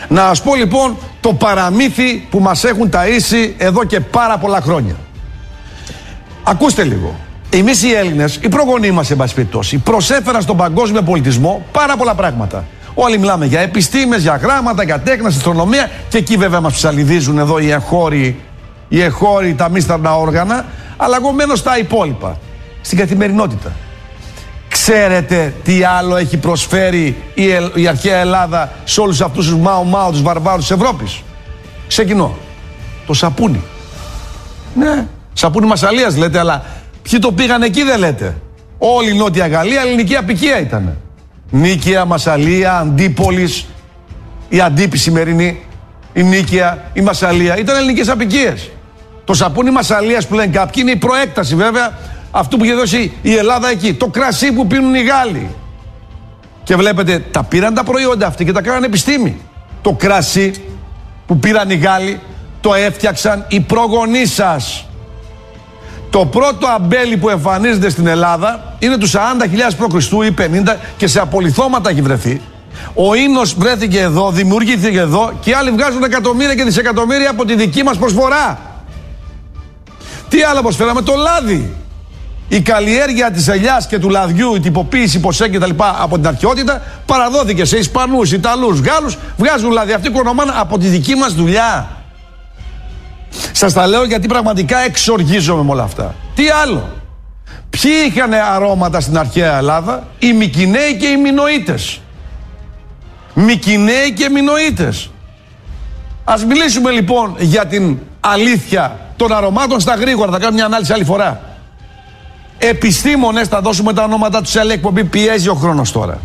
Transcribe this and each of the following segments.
Να σας πω λοιπόν το παραμύθι που μας έχουν ταΐσει εδώ και πάρα πολλά χρόνια. Ακούστε λίγο. Εμείς οι Έλληνες, οι προγονείς μας, εν πάση περιπτώσει, προσέφεραν στον παγκόσμιο πολιτισμό πάρα πολλά πράγματα. Όλοι μιλάμε για επιστήμες, για γράμματα, για τέχνες, αστρονομία, και εκεί βέβαια μας ψαλιδίζουν εδώ οι εχώροι, τα μίσταρνα όργανα, αλλά εγώ μένω στα υπόλοιπα, στην καθημερινότητα. Ξέρετε τι άλλο έχει προσφέρει η αρχαία Ελλάδα σε όλους αυτούς τους Μάο, τους βαρβάρους της Ευρώπης? Ξεκινώ. Το σαπούνι. Ναι, σαπούνι Μασσαλίας λέτε, αλλά ποιοι το πήγαν εκεί δεν λέτε? Όλη η Νότια Γαλλία ελληνική αποικία ήταν. Νίκαια, Μασσαλία, Αντίπολης, η Αντίπη σημερινή, η Νίκαια, η Μασσαλία, ήταν ελληνικές αποικίες. Το σαπούνι Μασσαλίας που λένε κάποιοι είναι η προέκταση βέβαια αυτού που είχε δώσει η Ελλάδα εκεί. Το κρασί που πίνουν οι Γάλλοι. Και βλέπετε, τα πήραν τα προϊόντα αυτοί και τα κάνανε επιστήμη. Το κρασί που πήραν οι Γάλλοι το έφτιαξαν οι προγονείς σας. Το πρώτο αμπέλι που εμφανίζεται στην Ελλάδα είναι του 40.000 π.Χ. ή 50, και σε απολιθώματα έχει βρεθεί. Ο ίνος βρέθηκε εδώ, δημιουργήθηκε εδώ, και άλλοι βγάζουν εκατομμύρια και δισεκατομμύρια από τη δική μας προσφορά. Τι άλλο προσφέραμε? Το λάδι. Η καλλιέργεια της ελιάς και του λαδιού, η τυποποίηση, ποσέ και τα λοιπά από την αρχαιότητα παραδόθηκε σε Ισπανούς, Ιταλούς, Γάλλους. Βγάζουν λάδι, αυτοί οικονομάνε από τη δική μας δουλειά. Σας τα λέω γιατί πραγματικά εξοργίζομαι με όλα αυτά. Τι άλλο? Ποιοι είχαν αρώματα στην αρχαία Ελλάδα? Οι Μικηναίοι και οι Μινωίτες. Μικηναίοι και Μινωίτες. Ας μιλήσουμε λοιπόν για την αλήθεια των αρωμάτων στα γρήγορα. Θα κάνω μια ανάλυση άλλη φορά. Επιστήμονες, θα δώσουμε τα ονόματα τους σε άλλη εκπομπή, πιέζει ο χρόνος τώρα.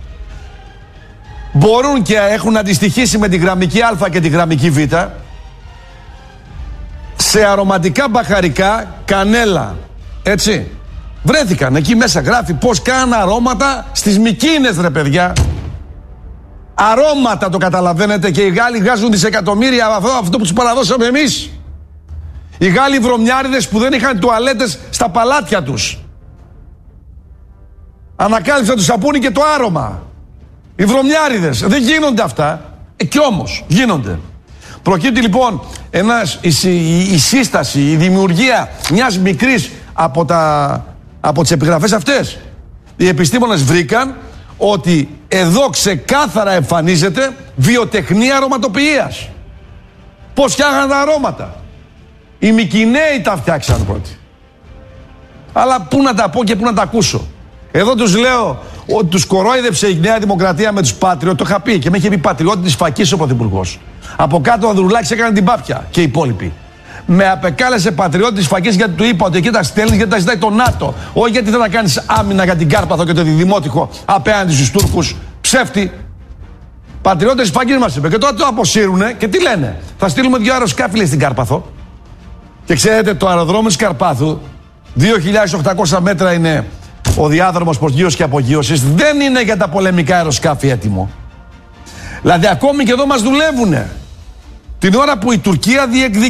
Μπορούν και έχουν αντιστοιχίσει με τη γραμμική Α και τη γραμμική Β σε αρωματικά μπαχαρικά, κανέλα, έτσι. Βρέθηκαν εκεί μέσα, γράφει πως κάνουν αρώματα στις Μικίνες, ρε παιδιά. Αρώματα, το καταλαβαίνετε, και οι Γάλλοι βγάζουν δισεκατομμύρια αυτό που τους παραδώσαμε εμείς. Οι Γάλλοι βρωμιάριδες που δεν είχαν τουαλέτες στα παλάτια τους ανακάλυψαν το σαπούνι και το άρωμα. Οι βρωμιάριδες. Δεν γίνονται αυτά. Κι όμως γίνονται. Προκύπτει λοιπόν η σύσταση, η δημιουργία μιας μικρής από τις επιγραφές αυτές. Οι επιστήμονες βρήκαν ότι εδώ ξεκάθαρα εμφανίζεται βιοτεχνία αρωματοποιίας. Πώς φτιάχναν τα αρώματα. Οι Μικηναίοι τα φτιάξαν πρώτοι. Αλλά πού να τα πω και πού να τα ακούσω? Εδώ τους λέω ότι τους κορόιδεψε η Νέα Δημοκρατία με τους Πάτριωτ. Το είχα πει και με είχε πει πατριώτη της φακής ο Πρωθυπουργός. Από κάτω ο Ανδρουλάκης έκανε την πάπια και οι υπόλοιποι. Με απεκάλεσε πατριώτη της φακής γιατί του είπα ότι εκεί τα στέλνει, γιατί τα ζητάει το ΝΑΤΟ. Όχι γιατί θέλει να κάνεις άμυνα για την Κάρπαθο και το Διδημότυχο απέναντι στους Τούρκους. Ψεύτη. Πατριώτες της φακής μας είπε. Και τώρα το αποσύρουνε και τι λένε? Θα στείλουμε 2 αεροσκάφη στην Κάρπαθο. Και ξέρετε, το αεροδρόμιο της Καρπάθου, 2.800 μέτρα είναι ο διάδρομος προσγείωσης και απογείωσης. Δεν είναι για τα πολεμικά αεροσκάφη έτοιμο. Δηλαδή ακόμη και εδώ μας δουλεύουνε. Την ώρα που η Τουρκία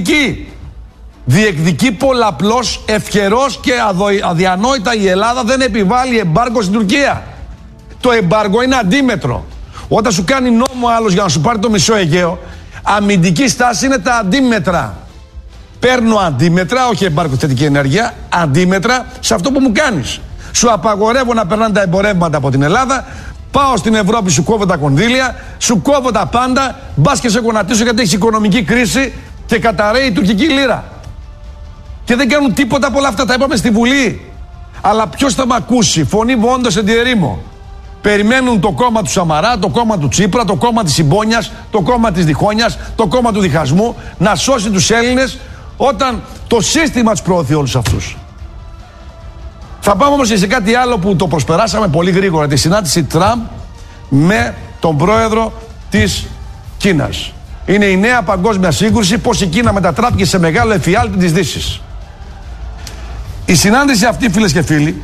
διεκδικεί πολλαπλώς, ευχερός και αδιανόητα η Ελλάδα δεν επιβάλλει εμπάργκο στην Τουρκία. Το εμπάργκο είναι αντίμετρο. Όταν σου κάνει νόμο άλλος για να σου πάρει το μισό Αιγαίο, αμυντική στάση είναι τα αντίμετρα. Παίρνω αντίμετρα, όχι εμπάργκο θετική ενέργεια, αντίμετρα σε αυτό που μου κάνεις. Σου απαγορεύω να περνάνε τα εμπορεύματα από την Ελλάδα. Πάω στην Ευρώπη, σου κόβω τα κονδύλια, σου κόβω τα πάντα. Μπας και σε γονατίσω γιατί έχεις οικονομική κρίση και καταραίει η τουρκική λίρα. Και δεν κάνουν τίποτα από όλα αυτά. Τα είπαμε στη Βουλή. Αλλά ποιος θα μ' ακούσει? Φωνή βόντος εν τη ερήμο. Περιμένουν το κόμμα του Σαμαρά, το κόμμα του Τσίπρα, το κόμμα της συμπόνιας, το κόμμα της διχόνιας, το κόμμα του διχασμού να σώσει τους Έλληνες όταν το σύστημα τους προωθεί όλους αυτούς. Θα πάμε όμως σε κάτι άλλο που το προσπεράσαμε πολύ γρήγορα. Τη συνάντηση Τραμπ με τον πρόεδρο της Κίνας. Είναι η νέα παγκόσμια σύγκρουση, πώς η Κίνα μετατράπηκε σε μεγάλο εφιάλτη της Δύσης. Η συνάντηση αυτή, φίλες και φίλοι,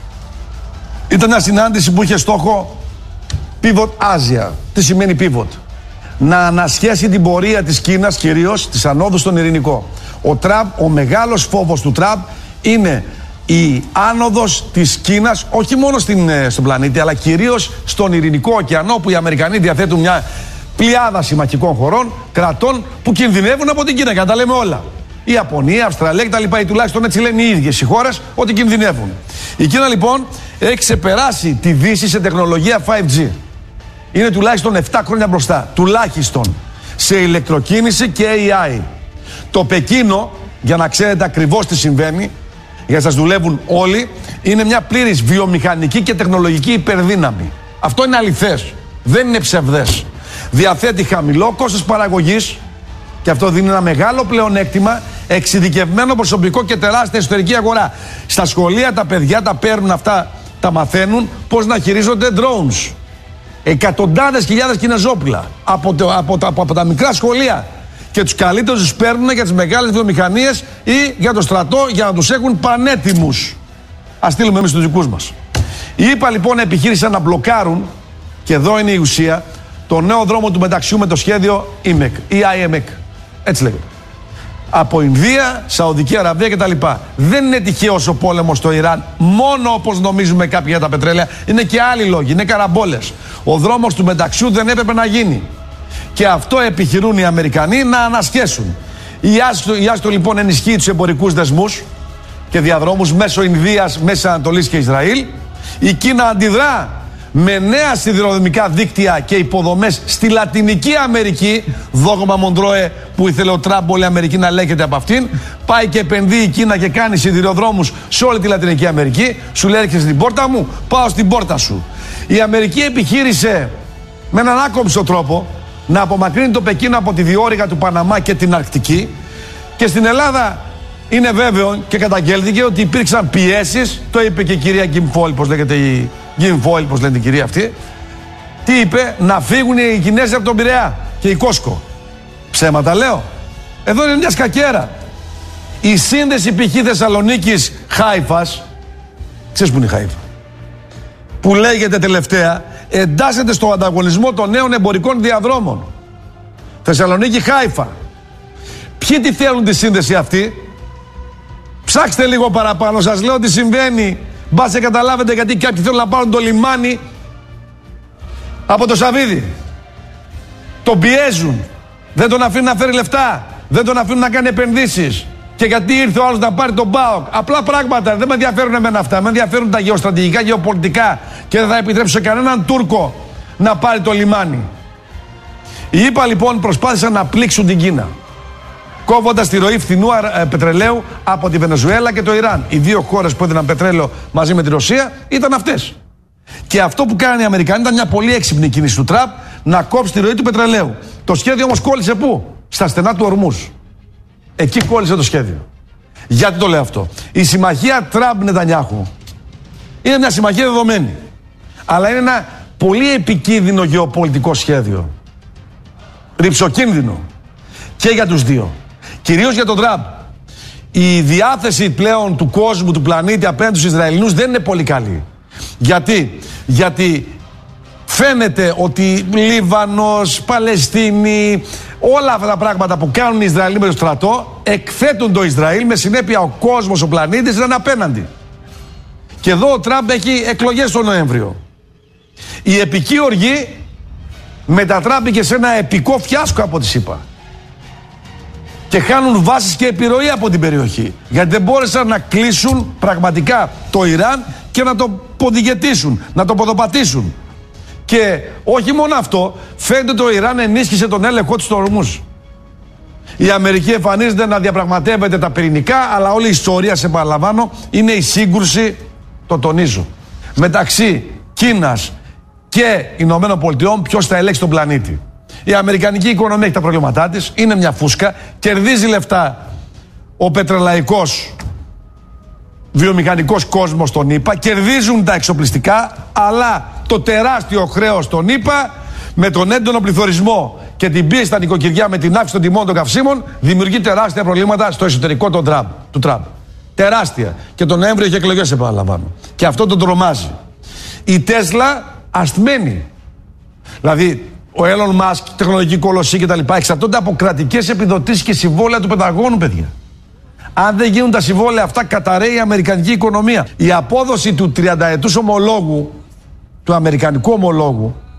ήταν μια συνάντηση που είχε στόχο Pivot Asia. Τι σημαίνει pivot? Να ανασχέσει την πορεία της Κίνας, κυρίως της ανόδου στον ειρηνικό. Ο μεγάλος φόβος του Τραμπ είναι η άνοδος της Κίνας, όχι μόνο στον πλανήτη, αλλά κυρίως στον Ειρηνικό ωκεανό, που οι Αμερικανοί διαθέτουν μια πλειάδα συμμαχικών χωρών, κρατών που κινδυνεύουν από την Κίνα. Και να τα λέμε όλα. Η Ιαπωνία, η Αυστραλία κτλ. Ή τουλάχιστον έτσι λένε οι ίδιες οι χώρες ότι κινδυνεύουν. Η Κίνα λοιπόν έχει ξεπεράσει τη Δύση σε τεχνολογία 5G. Είναι τουλάχιστον 7 χρόνια μπροστά. Τουλάχιστον σε ηλεκτροκίνηση και AI. Το Πεκίνο, για να ξέρετε ακριβώς τι συμβαίνει, για να σας δουλεύουν όλοι, είναι μια πλήρης βιομηχανική και τεχνολογική υπερδύναμη. Αυτό είναι αληθές. Δεν είναι ψευδές. Διαθέτει χαμηλό κόστος παραγωγής και αυτό δίνει ένα μεγάλο πλεονέκτημα, εξειδικευμένο προσωπικό και τεράστια εσωτερική αγορά. Στα σχολεία τα παιδιά τα παίρνουν αυτά, τα μαθαίνουν πώς να χειρίζονται drones. Εκατοντάδες χιλιάδες κινεζόπουλα από τα μικρά σχολεία. Και τους καλύτερους τους παίρνουν για τις μεγάλες βιομηχανίες ή για το στρατό για να τους έχουν πανέτοιμους. Ας στείλουμε εμείς τους δικούς μας. Οι ΗΠΑ λοιπόν επιχείρησαν να μπλοκάρουν, και εδώ είναι η ουσία, το νέο δρόμο του μεταξιού με το σχέδιο IMEC ή IMEC. Έτσι λέγεται. Από Ινδία, Σαουδική Αραβία κτλ. Δεν είναι τυχαίος ο πόλεμος στο Ιράν, μόνο όπως νομίζουμε κάποιοι για τα πετρέλαια. Είναι και άλλοι λόγοι, είναι καραμπόλες. Ο δρόμος του μεταξιού δεν έπρεπε να γίνει. Και αυτό επιχειρούν οι Αμερικανοί να ανασχέσουν. Η Άστο λοιπόν ενισχύει τους εμπορικούς δεσμούς και διαδρόμους μέσω Ινδίας, Μέσης Ανατολής και Ισραήλ. Η Κίνα αντιδρά με νέα σιδηροδρομικά δίκτυα και υποδομές στη Λατινική Αμερική. Δόγμα Μοντρόε που ήθελε ο Τραμπ όλη η Αμερική να λέγεται από αυτήν. Πάει και επενδύει η Κίνα και κάνει σιδηροδρόμους σε όλη τη Λατινική Αμερική. Σου λέει έρχεσαι στην πόρτα μου, πάω στην πόρτα σου. Η Αμερική επιχείρησε με έναν άκομψο τρόπο να απομακρύνει το Πεκίνο από τη διόρυγα του Παναμά και την Αρκτική. Και στην Ελλάδα είναι βέβαιο και καταγγέλθηκε ότι υπήρξαν πιέσεις. Το είπε και η κυρία Γκιμ Φόιλ, πώς λέγεται η Γκιμ Φόιλ, πώς λένε την κυρία αυτή. Τι είπε? Να φύγουν οι Κινέζοι από τον Πειραιά και η Κόσκο. Ψέματα λέω? Εδώ είναι μια σκακέρα. Η σύνδεση π.χ. Θεσσαλονίκης Χάιφας, ξέρεις που είναι η Χάιφα, που λέγεται τελευταία, εντάσσεται στο ανταγωνισμό των νέων εμπορικών διαδρόμων. Θεσσαλονίκη Χάιφα. Ποιοι τη θέλουν τη σύνδεση αυτή? Ψάξτε λίγο παραπάνω, σας λέω τι συμβαίνει. Μπας και καταλάβετε γιατί κάποιοι θέλουν να πάρουν το λιμάνι από το Σαββίδι. Τον πιέζουν. Δεν τον αφήνουν να φέρει λεφτά. Δεν τον αφήνουν να κάνει επενδύσεις. Και γιατί ήρθε ο άλλος να πάρει τον ΠΑΟΚ? Απλά πράγματα. Δεν με ενδιαφέρουν εμένα αυτά. Με ενδιαφέρουν τα γεωστρατηγικά, γεωπολιτικά. Και δεν θα επιτρέψω σε κανέναν Τούρκο να πάρει το λιμάνι. Οι ΗΠΑ λοιπόν προσπάθησαν να πλήξουν την Κίνα, κόβοντας τη ροή φθηνού πετρελαίου από τη Βενεζουέλα και το Ιράν. Οι δύο χώρες που έδιναν πετρέλαιο μαζί με τη Ρωσία ήταν αυτές. Και αυτό που κάνανε οι Αμερικανοί ήταν μια πολύ έξυπνη κίνηση του Τραμπ να κόψει τη ροή του πετρελαίου. Το σχέδιο όμως κόλλησε πού? Στα στενά του Ορμούζ. Εκεί κόλλησε το σχέδιο. Γιατί το λέω αυτό? Η συμμαχία Τραμπ-Νετανιάχου είναι μια συμμαχία δεδομένη. Αλλά είναι ένα πολύ επικίνδυνο γεωπολιτικό σχέδιο. Ρυψοκίνδυνο. Και για τους δύο. Κυρίως για τον Τραμπ. Η διάθεση πλέον του κόσμου, του πλανήτη απέναντι στους Ισραηλινούς δεν είναι πολύ καλή. Γιατί φαίνεται ότι Λίβανος, Παλαιστίνη, όλα αυτά τα πράγματα που κάνουν οι Ισραηλοί με το στρατό εκθέτουν το Ισραήλ, με συνέπεια ο κόσμος, ο πλανήτης είναι απέναντι. Και εδώ ο Τραμπ έχει εκλογές τον Νοέμβριο. Η επική οργή μετατράπηκε σε ένα επικό φιάσκο από τη ΣΥΠΑ. Και χάνουν βάσεις και επιρροή από την περιοχή. Γιατί δεν μπόρεσαν να κλείσουν πραγματικά το Ιράν και να το ποδηγετήσουν, να το ποδοπατήσουν. Και όχι μόνο αυτό, φαίνεται ότι το Ιράν ενίσχυσε τον έλεγχό του στο Ορμούζ. Η Αμερική εμφανίζεται να διαπραγματεύεται τα πυρηνικά, αλλά όλη η ιστορία, σε παραλαμβάνω, είναι η σύγκρουση, το τονίζω, μεταξύ Κίνας και Ηνωμένων Πολιτειών, ποιος θα ελέγξει τον πλανήτη. Η αμερικανική οικονομία έχει τα προβλήματά της, είναι μια φούσκα, κερδίζει λεφτά ο πετρελαϊκός βιομηχανικός κόσμος των ΗΠΑ, κερδίζουν τα εξοπλιστικά, αλλά το τεράστιο χρέος των ΗΠΑ με τον έντονο πληθωρισμό και την πίεση στα νοικοκυριά με την αύξηση των τιμών των καυσίμων δημιουργεί τεράστια προβλήματα στο εσωτερικό του Τραμπ. Τεράστια. Και τον Νοέμβριο έχει εκλογές, επαναλαμβάνω. Και αυτό τον τρομάζει. Η Τέσλα ασθμένη. Δηλαδή, ο Έλλον Μάσκ, τεχνολογική κολοσσή κτλ. Εξαρτώνται από κρατικές επιδοτήσεις και συμβόλαια του Πενταγώνου, παιδιά. Αν δεν γίνουν τα συμβόλαια αυτά, καταρρέει η αμερικανική οικονομία. Η απόδοση του 30ετούς ομολόγου, του αμερικανικού ομολόγου,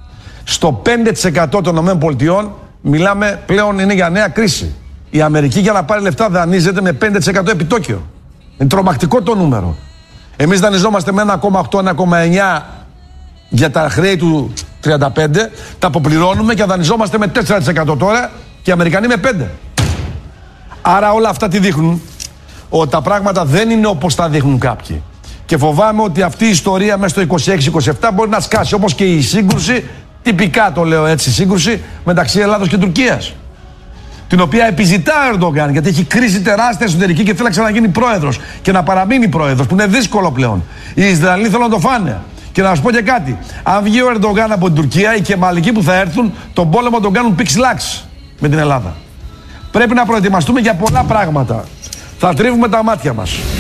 Στο 5% των ΗΠΑ μιλάμε πλέον είναι για νέα κρίση. Η Αμερική για να πάρει λεφτά δανείζεται με 5% επιτόκιο. Είναι τρομακτικό το νούμερο. Εμείς δανειζόμαστε με 1,8-1,9 για τα χρέη του 35, τα αποπληρώνουμε και δανειζόμαστε με 4% τώρα και οι Αμερικανοί με 5%. Άρα όλα αυτά τι δείχνουν? Ότι τα πράγματα δεν είναι όπως τα δείχνουν κάποιοι. Και φοβάμαι ότι αυτή η ιστορία μέσα στο 26-27 μπορεί να σκάσει, όπως και η σύγκρουση, τυπικά το λέω έτσι, σύγκρουση μεταξύ Ελλάδος και Τουρκίας. Την οποία επιζητά ο Ερντογκάν, γιατί έχει κρίση τεράστια εσωτερική και θέλει να ξαναγίνει πρόεδρος και να παραμείνει πρόεδρος, που είναι δύσκολο πλέον. Οι Ισραηλοί θέλουν να το φάνε. Και να σας πω και κάτι. Αν βγει ο Ερντογκάν από την Τουρκία, οι Κεμαλικοί που θα έρθουν, τον πόλεμο τον κάνουν πιξ-λάξ με την Ελλάδα. Πρέπει να προετοιμαστούμε για πολλά πράγματα. Θα τρίβουμε τα μάτια μας.